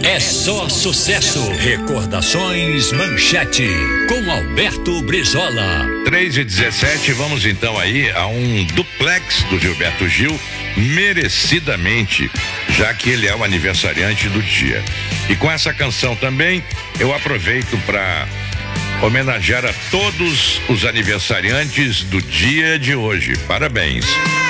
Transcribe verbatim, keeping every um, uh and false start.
É só sucesso. Recordações Manchete com Alberto Brizola. três e dezessete, vamos então aí a um duplex do Gilberto Gil, merecidamente, já que ele é o aniversariante do dia. E com essa canção também, eu aproveito para homenagear a todos os aniversariantes do dia de hoje. Parabéns.